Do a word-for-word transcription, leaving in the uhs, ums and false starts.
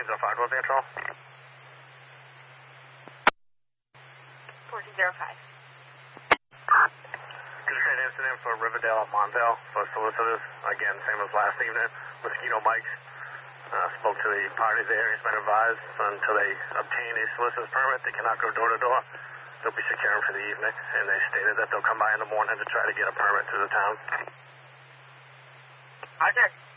fourteen oh five, what's the control? fourteen oh five. Could you say an incident for Riverdale, Montvale, for solicitors? Again, same as last evening, Mosquito Mike. Uh, spoke to the party there. He's been advised until they obtain a solicitor's permit, they cannot go door to door. They'll be securing for the evening, and they stated that they'll come by in the morning to try to get a permit to the town. Roger.